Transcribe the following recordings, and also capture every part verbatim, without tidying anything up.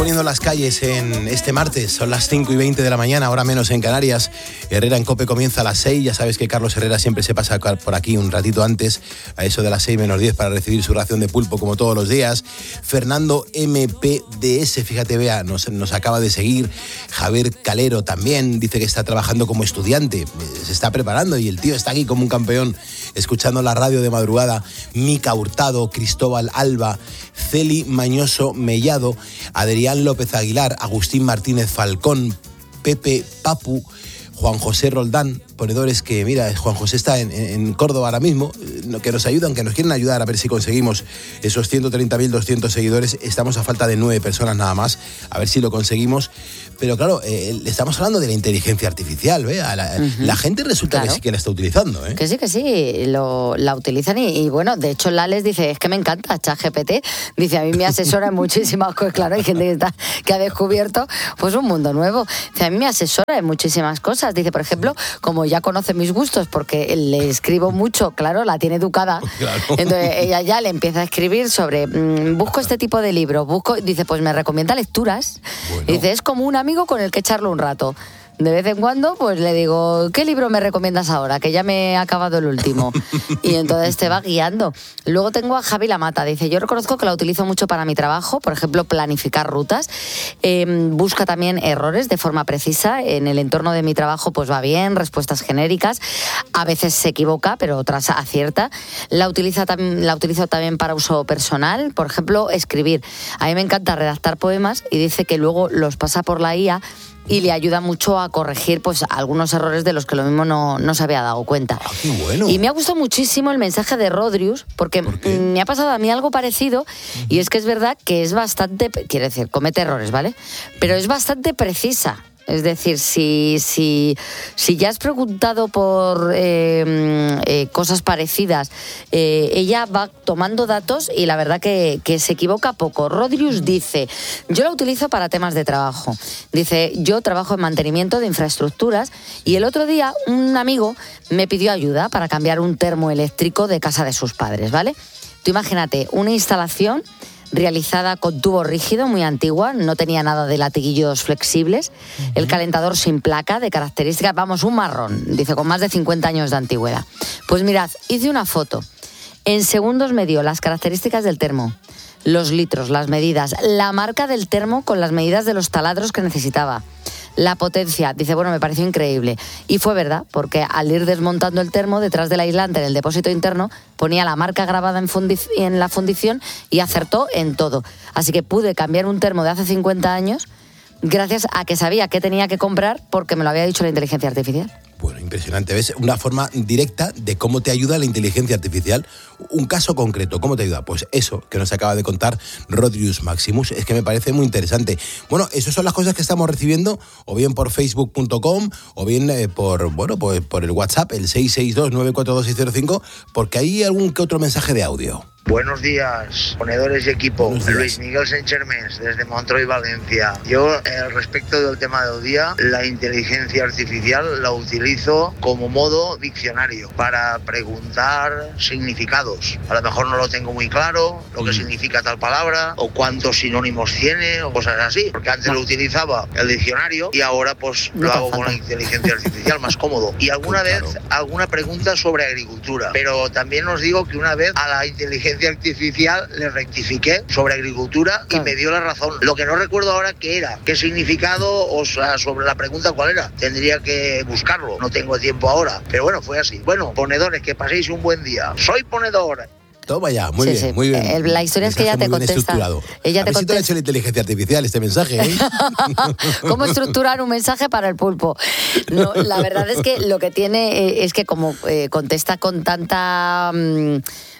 Poniendo las calles en este martes, son las cinco y veinte de la mañana, ahora menos en Canarias. Herrera en COPE comienza a las seis, ya sabes que Carlos Herrera siempre se pasa por aquí un ratito antes, a eso de las seis menos diez, para recibir su ración de pulpo como todos los días. Fernando M P D S, fíjate, vea, nos, nos acaba de seguir. Javier Calero también dice que está trabajando como estudiante, se está preparando y el tío está aquí como un campeón, escuchando la radio de madrugada. Mica Hurtado, Cristóbal Alba, Celi Mañoso Mellado, Adrián López Aguilar, Agustín Martínez Falcón, Pepe Papu, Juan José Roldán, ponedores que, mira, Juan José está en, en Córdoba ahora mismo, que nos ayudan, que nos quieren ayudar a ver si conseguimos esos ciento treinta mil doscientos seguidores. Estamos a falta de nueve personas nada más, a ver si lo conseguimos. Pero claro, eh, estamos hablando de la inteligencia artificial, ¿ve? La, uh-huh. la gente resulta claro. que sí que la está utilizando, ¿eh? Que sí, que sí, lo, la utilizan y, y bueno, de hecho Lales dice, es que me encanta ChatGPT, dice, a mí me asesora en muchísimas cosas, claro, hay gente que, está, que ha descubierto pues un mundo nuevo. Dice, a mí me asesora en muchísimas cosas, dice, por ejemplo, como ya conoce mis gustos, porque le escribo mucho, claro, la tiene educada, claro. Entonces ella ya le empieza a escribir sobre, mmm, busco este tipo de libro, busco, dice, pues me recomienda lecturas, bueno. Dice, es como un amigo con el que echarlo un rato. De vez en cuando, pues le digo, ¿qué libro me recomiendas ahora? Que ya me he acabado el último. Y entonces te va guiando. Luego tengo a Javi Lamata. Dice, yo reconozco que la utilizo mucho para mi trabajo, por ejemplo, planificar rutas. Eh, busca también errores de forma precisa. En el entorno de mi trabajo, pues va bien, respuestas genéricas. A veces se equivoca, pero otras acierta. La, utiliza tam- la utilizo también para uso personal. Por ejemplo, escribir. A mí me encanta redactar poemas y dice que luego los pasa por la I A y le ayuda mucho a corregir pues algunos errores de los que lo mismo no, no se había dado cuenta. Ah, qué bueno. Y me ha gustado muchísimo el mensaje de Rodrius, porque ¿Por me ha pasado a mí algo parecido, uh-huh. Y es que es verdad que es bastante, quiere decir, comete errores, ¿vale? Pero es bastante precisa. Es decir, si, si, si ya has preguntado por eh, eh, cosas parecidas, eh, ella va tomando datos y la verdad que, que se equivoca poco. Rodrius dice, yo la utilizo para temas de trabajo. Dice, yo trabajo en mantenimiento de infraestructuras y el otro día un amigo me pidió ayuda para cambiar un termoeléctrico de casa de sus padres, ¿vale? Tú imagínate, una instalación realizada con tubo rígido, muy antigua, no tenía nada de latiguillos flexibles, uh-huh. El calentador sin placa, de características, vamos, un marrón, dice, con más de cincuenta años de antigüedad. Pues mirad, hice una foto, en segundos me dio las características del termo, los litros, las medidas, la marca del termo con las medidas de los taladros que necesitaba, la potencia, dice, bueno, me pareció increíble. Y fue verdad, porque al ir desmontando el termo, detrás del aislante, en el depósito interno, ponía la marca grabada en, fundi- en la fundición y acertó en todo. Así que pude cambiar un termo de hace cincuenta años gracias a que sabía qué tenía que comprar porque me lo había dicho la inteligencia artificial. Bueno, impresionante. ¿Ves? Una forma directa de cómo te ayuda la inteligencia artificial. Un caso concreto, ¿cómo te ayuda? Pues eso que nos acaba de contar Rodrius Maximus. Es que me parece muy interesante. Bueno, esas son las cosas que estamos recibiendo, o bien por facebook punto com, o bien eh, por, bueno, pues por el WhatsApp, el seis seis dos nueve cuatro dos seis cero cinco, porque hay algún que otro mensaje de audio. Buenos días, ponedores y equipo. Luis Miguel Senchermes, desde Montroi, Valencia. Yo, eh, respecto del tema del día, la inteligencia artificial la utilizo como modo diccionario para preguntar significados. A lo mejor no lo tengo muy claro, lo que mm. significa tal palabra, o cuántos sinónimos tiene, o cosas así. Porque antes no. lo utilizaba el diccionario y ahora pues no lo hago con la inteligencia artificial, más cómodo. Y alguna vez, claro. alguna pregunta sobre agricultura. Pero también os digo que una vez a la inteligencia artificial le rectifiqué sobre agricultura y me dio la razón. Lo que no recuerdo ahora qué era, qué significado, o sea, sobre la pregunta cuál era. Tendría que buscarlo, no tengo tiempo ahora. Pero bueno, fue así. Bueno, ponedores, que paséis un buen día. Soy ponedor. Toma ya, muy sí, bien, sí. muy bien. Eh, la historia es que ella te contesta. Ella a te ver si te ha hecho la inteligencia artificial este mensaje, ¿eh? ¿Cómo estructurar un mensaje para el pulpo? No, la verdad es que lo que tiene eh, es que como eh, contesta con tanta... Mmm,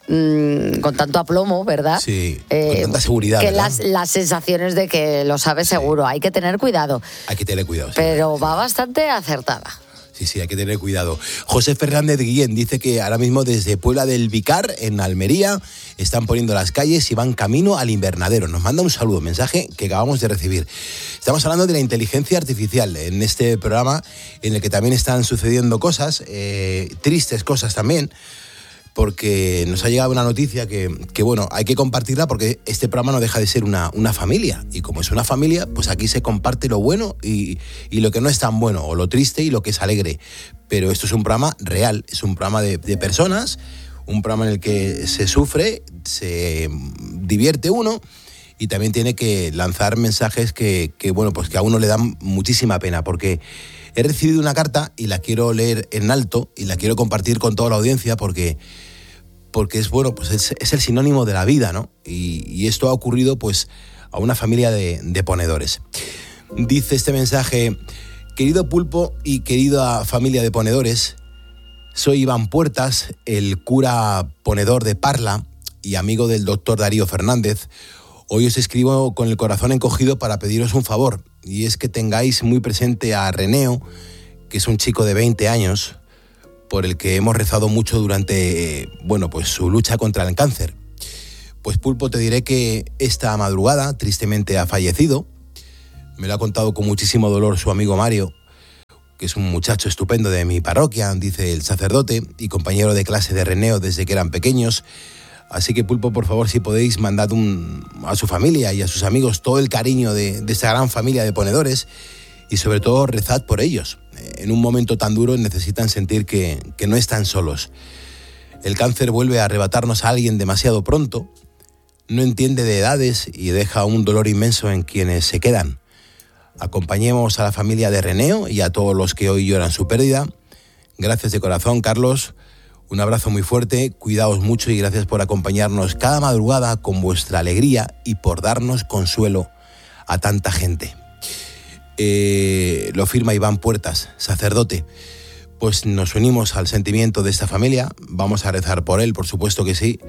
con tanto aplomo, ¿verdad? Sí, eh, con tanta seguridad, que ¿verdad? las, las sensaciones de que lo sabe sí. seguro. Hay que tener cuidado. Hay que tener cuidado. Sí, pero sí. va bastante acertada. Sí, sí, hay que tener cuidado. José Fernández Guillén dice que ahora mismo desde Puebla del Vicar, en Almería, están poniendo las calles y van camino al invernadero. Nos manda un saludo, mensaje que acabamos de recibir. Estamos hablando de la inteligencia artificial en este programa en el que también están sucediendo cosas, eh, tristes cosas también. porque nos ha llegado una noticia que, que, bueno, hay que compartirla porque este programa no deja de ser una, una familia. Y como es una familia, pues aquí se comparte lo bueno y, y lo que no es tan bueno, o lo triste y lo que es alegre. Pero esto es un programa real, es un programa de, de personas, un programa en el que se sufre, se divierte uno y también tiene que lanzar mensajes que, que, bueno, pues que a uno le dan muchísima pena, porque he recibido una carta y la quiero leer en alto y la quiero compartir con toda la audiencia porque... porque es, bueno, pues es, es el sinónimo de la vida, ¿no? Y, y esto ha ocurrido, pues, a una familia de, de ponedores. Dice este mensaje: querido Pulpo y querida familia de ponedores, soy Iván Puertas, el cura ponedor de Parla y amigo del doctor Darío Fernández. Hoy os escribo con el corazón encogido para pediros un favor, y es que tengáis muy presente a Reneo, que es un chico de veinte años, por el que hemos rezado mucho durante, bueno, pues su lucha contra el cáncer. Pues Pulpo, te diré que esta madrugada tristemente ha fallecido. Me lo ha contado con muchísimo dolor su amigo Mario, que es un muchacho estupendo de mi parroquia, dice el sacerdote, y compañero de clase de Reneo desde que eran pequeños. Así que Pulpo, por favor, si podéis, mandad un, a su familia y a sus amigos todo el cariño de, de esta gran familia de ponedores y sobre todo rezad por ellos. En un momento tan duro necesitan sentir que, que no están solos. El cáncer vuelve a arrebatarnos a alguien demasiado pronto, no entiende de edades y deja un dolor inmenso en quienes se quedan. Acompañemos a la familia de Reneo y a todos los que hoy lloran su pérdida. Gracias de corazón, Carlos. Un abrazo muy fuerte, cuidaos mucho y gracias por acompañarnos cada madrugada con vuestra alegría y por darnos consuelo a tanta gente. Eh, lo firma Iván Puertas, sacerdote. Pues nos unimos al sentimiento de esta familia, vamos a rezar por él, por supuesto que sí,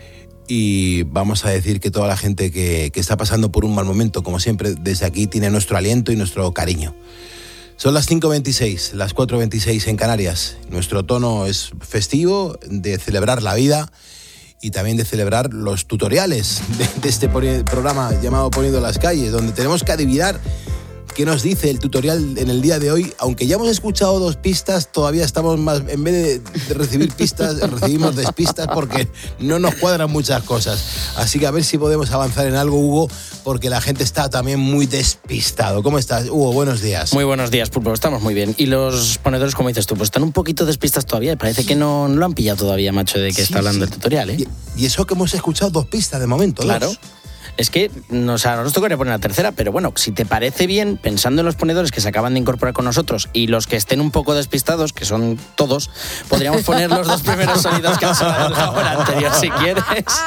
y vamos a decir que toda la gente que, que está pasando por un mal momento, como siempre, desde aquí tiene nuestro aliento y nuestro cariño. Son las cinco veintiséis, las cuatro veintiséis en Canarias. Nuestro tono es festivo, de celebrar la vida y también de celebrar los tutoriales de, de este programa llamado Poniendo las Calles, donde tenemos que adivinar qué nos dice el tutorial en el día de hoy. Aunque ya hemos escuchado dos pistas, todavía estamos más, en vez de, de recibir pistas, recibimos despistas porque no nos cuadran muchas cosas. Así que a ver si podemos avanzar en algo, Hugo, porque la gente está también muy despistado. ¿Cómo estás, Hugo? Buenos días. Muy buenos días, Pulpo. Estamos muy bien. Y los ponedores, como dices tú, pues están un poquito despistas todavía. Parece que no, no lo han pillado todavía, macho, de que sí, está hablando sí. el tutorial, ¿eh? Y, y eso que hemos escuchado dos pistas de momento, claro. Dos. Es que nos, a nosotros tocaría poner la tercera, pero bueno, si te parece bien, pensando en los ponedores que se acaban de incorporar con nosotros y los que estén un poco despistados, que son todos, podríamos poner los dos primeros sonidos que han sonado en la hora anterior, si quieres.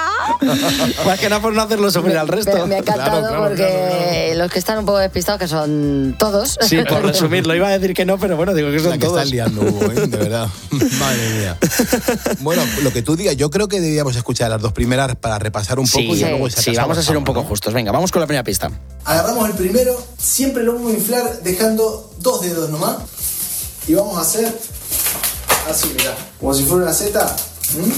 Más que nada por no hacerlo sufrir al resto. Me, me ha encantado, claro, claro, porque claro, claro. los que están un poco despistados, que son todos. Sí, por resumirlo, iba a decir que no, pero bueno, digo que son la que todos. Están liando, Hugo, ¿eh? De verdad. Madre mía. Bueno, lo que tú digas, yo creo que deberíamos escuchar las dos primeras para repasar un poco sí, y sí, luego sí, vamos a ser un poco ¿no? justos. Venga, vamos con la primera pista. Agarramos el primero, siempre lo vamos a inflar dejando dos dedos nomás. Y vamos a hacer así, mirá, como si fuera una Z. ¿Mm?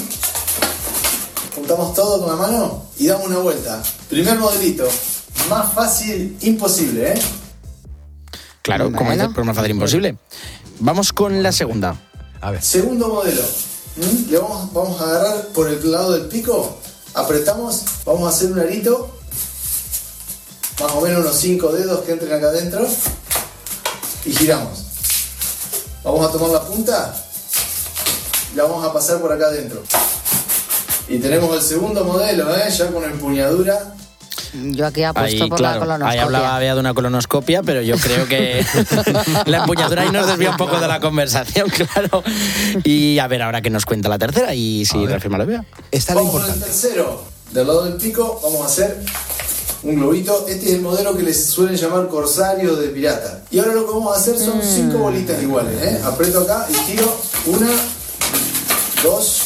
Juntamos todo con la mano y damos una vuelta. Primer modelito, más fácil imposible, ¿eh? Claro, bueno. como dices, pero más fácil imposible. Vamos con la segunda. A ver. Segundo modelo. ¿Mm? Le vamos, vamos a agarrar por el lado del pico, apretamos, vamos a hacer un arito. Más o menos unos cinco dedos que entren acá adentro y giramos. Vamos a tomar la punta y la vamos a pasar por acá adentro. Y tenemos el segundo modelo, ¿eh? Ya con empuñadura. Yo aquí apuesto ahí, por claro, la colonoscopia. Ahí hablaba Bea de una colonoscopia, pero yo creo que la empuñadura ahí nos desvía un poco de la conversación, claro. Y a ver ahora que nos cuenta la tercera y si reafirma la Bea. Esta es la importante. Vamos con el tercero. Del lado del pico vamos a hacer un globito. Este es el modelo que les suelen llamar corsario de pirata. Y ahora lo que vamos a hacer son mm. cinco bolitas iguales, ¿eh? Aprieto acá y giro. Una, dos,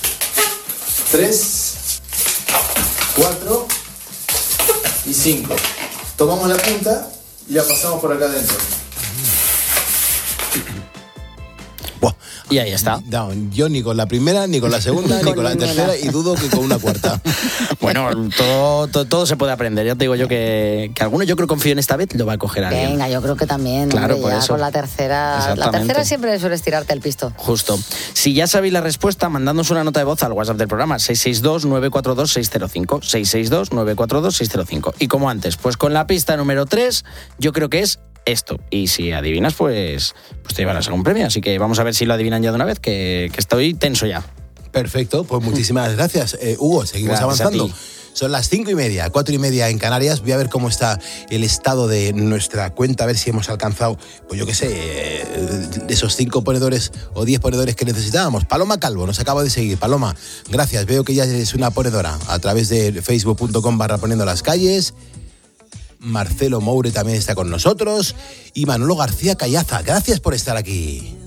tres, cuatro y cinco. Tomamos la punta y la pasamos por acá adentro. Buah, Y ahí está. No, yo ni con la primera, ni con la segunda, ni, ni con la tercera, y dudo que con una cuarta. Bueno, todo, todo, todo se puede aprender. Ya te digo yo que, que alguno, yo creo, confío en esta vez, lo va a coger alguien. Venga, yo creo que también. Claro, hombre, por ya eso. con la tercera. La tercera siempre sueles tirarte el pisto. Justo. Si ya sabéis la respuesta, mandadnos una nota de voz al WhatsApp del programa, seis seis dos, nueve cuatro dos, seis cero cinco. seis seis dos, nueve cuatro dos, seis cero cinco. Y como antes, pues con la pista número tres, yo creo que es esto. Y si adivinas, pues, pues te llevarás algún premio. Así que vamos a ver si lo adivinan ya de una vez, que, que estoy tenso ya. Perfecto, pues muchísimas gracias. Eh, Hugo, seguimos Gracias avanzando. Son las cinco y media, cuatro y media en Canarias. Voy a ver cómo está el estado de nuestra cuenta, a ver si hemos alcanzado, pues yo qué sé, de esos cinco ponedores o diez ponedores que necesitábamos. Paloma Calvo nos acaba de seguir. Paloma, gracias. Veo que ya eres una ponedora a través de facebook punto com barra poniendo las calles. Marcelo Moure también está con nosotros. Y Manolo García Callaza, gracias por estar aquí.